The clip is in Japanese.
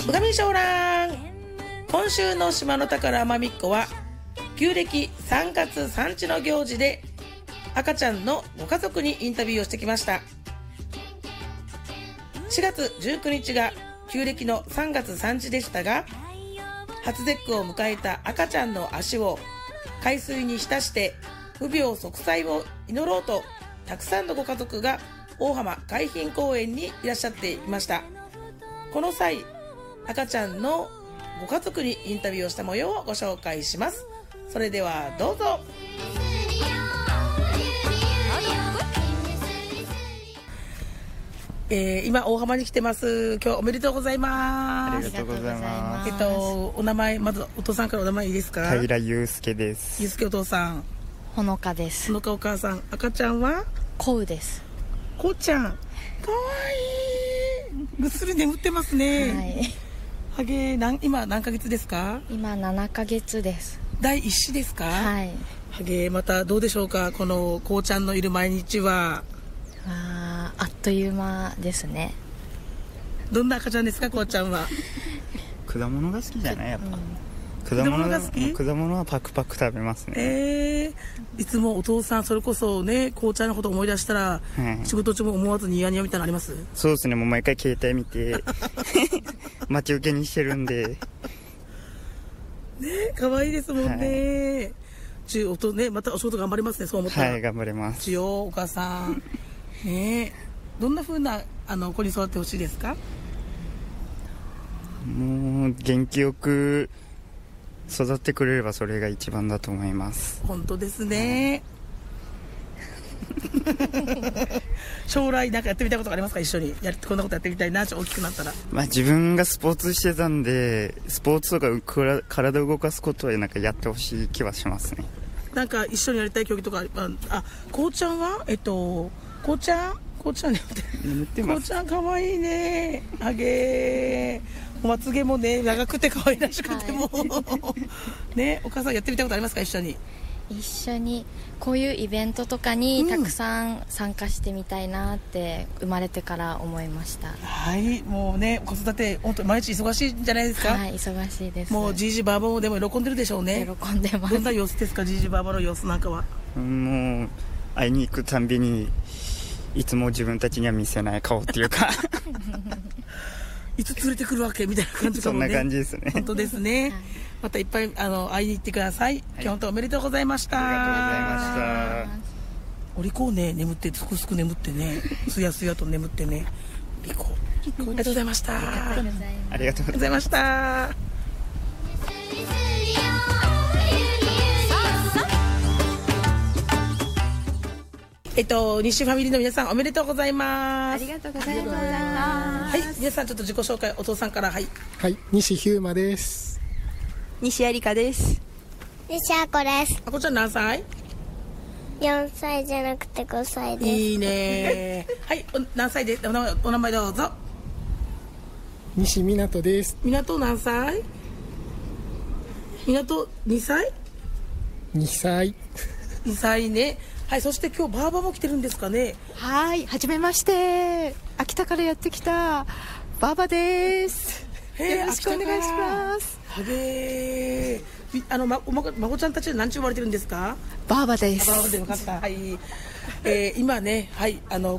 うがみしょうらん。今週の島の宝まみっこは旧暦3月3日の行事で赤ちゃんのご家族にインタビューをしてきました。4月19日が旧暦の3月3日でしたが、初節句を迎えた赤ちゃんの足を海水に浸して無病息災を祈ろうと、たくさんのご家族が大浜海浜公園にいらっしゃっていました。この際、赤ちゃんのご家族にインタビューをした模様をご紹介します。それではどうぞ。今大浜に来てます。今日おめでとうございます。 ありがとうございます。 お名前、まずお父さんからお名前いいですか？ 平祐介です。 祐介お父さん。 ほのかです。 ほのかお母さん。赤ちゃんはこうです。 こうちゃん、かわいい。ぐっすり眠ってますね。 はい。 はげ今何ヶ月ですか？ 今7ヶ月です。 第一子ですか？ はい。 はげまたどうでしょうか、このこうちゃんのいる毎日は。 あっという間ですね。 どんな赤ちゃんですか、こうちゃんは。 果物が好きじゃないやっぱ、 果物が好き？ 果物はパクパク食べますね。 いつもお父さんそれこそね、こうちゃんのこと思い出したら、仕事中も思わずニヤニヤみたいなのあります？ そうですね、もう毎回携帯見て待ち受けにしてるんでね、可愛いですもんね。またお仕事頑張りますね、そう思ったら。 はい、頑張ります。 お母さんね、どんな風な子に育ってほしいですか？ もう元気よく育ってくれればそれが一番だと思います。 本当ですね。将来なんかやってみたいことがありますか？一緒にこんなことやってみたいな、大きくなったら。 自分がスポーツしてたんで、スポーツとか体を動かすことはなんかやってほしい気はしますね。 なんか一緒にやりたい競技とか、こうちゃんはこうちゃん眠ってます。 こうちゃんかわいいね。あげー、まつげもね長くて可愛らしくても、ね、お母さんやってみたいことありますか？一緒にこういうイベントとかにたくさん参加してみたいなって生まれてから思いました。 はい、もうね、子育て本当に毎日忙しいんじゃないですか？ はい、忙しいです。 もうじいじばあばもでも喜んでるでしょうね。 喜んでます。 どんな様子ですか、じいじばあばの様子なんかは。 もう会いに行くたんびにいつも自分たちには見せない顔っていうかいつ連れてくるわけみたいな感じかもね。 そんな感じですね。 本当ですね。またいっぱい会いに行ってください。今日本当おめでとうございました。 ありがとうございました。 お利口ね、眠ってすくすく眠ってね、すやすやと眠ってね、利口。ありがとうございました。 ありがとうございました。 西ファミリーの皆さんおめでとうございます。 ありがとうございます。 はい、皆さんちょっと自己紹介、お父さんから。はい、 西ヒューマです。 西ありかです。 西あこです。 あこちゃん何歳 ？4歳じゃなくて5歳です。 いいねはい何歳でお名前どうぞ。 西みなとです。 みなと何歳？みなと2歳 2歳 2歳ね。はい、そして今日バーバも来てるんですかね。 はい、はじめまして。秋田からやってきたバーバです。よろしくお願いします。 はげー。孫ちゃんたちは何ちゅう呼ばれてるんですか？ バーバです。 バーバでよかった。はい、今ね、はい、